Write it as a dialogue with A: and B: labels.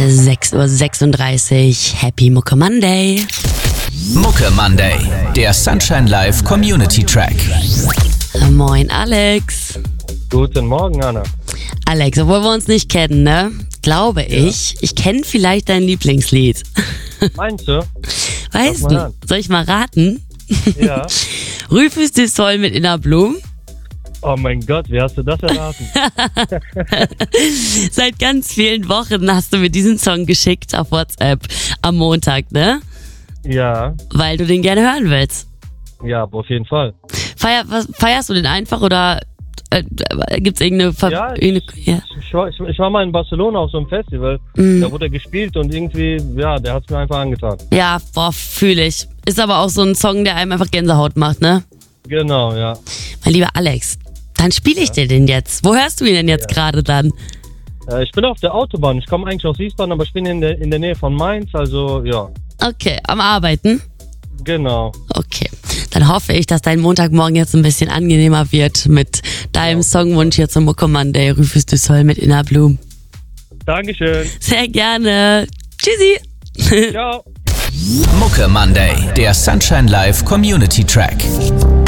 A: 6:36 Uhr. Happy Mucke Monday.
B: Mucke Monday, der Sunshine Live Community Track.
A: Moin Alex.
C: Guten Morgen, Anna.
A: Alex, obwohl wir uns nicht kennen, ne? Glaube ich kenne vielleicht dein Lieblingslied.
C: Meinst du?
A: Weißt du? Soll ich mal raten?
C: Ja.
A: Rufus du Soll mit Inner Bloom?
C: Oh mein Gott, wie hast du das erraten?
A: Seit ganz vielen Wochen hast du mir diesen Song geschickt auf WhatsApp am Montag, ne?
C: Ja.
A: Weil du den gerne hören willst.
C: Ja, auf jeden Fall.
A: Feierst du den einfach oder gibt's irgendeine...
C: Ich war mal in Barcelona auf so einem Festival, da wurde er gespielt und irgendwie, der hat's mir einfach angetan.
A: Ja, fühle ich. Ist aber auch so ein Song, der einem einfach Gänsehaut macht, ne?
C: Genau, ja.
A: Mein lieber Alex, dann spiele ich dir den jetzt. Wo hörst du ihn denn jetzt gerade dann?
C: Ich bin auf der Autobahn. Ich komme eigentlich aus Wiesbaden, aber ich bin in der Nähe von Mainz, also ja.
A: Okay, am Arbeiten?
C: Genau.
A: Okay, dann hoffe ich, dass dein Montagmorgen jetzt ein bisschen angenehmer wird mit deinem Songwunsch hier zum Mucke Monday, Rufus du Soll mit Inner Bloom.
C: Dankeschön.
A: Sehr gerne. Tschüssi.
C: Ciao.
B: Mucke Monday, der Sunshine Live Community Track.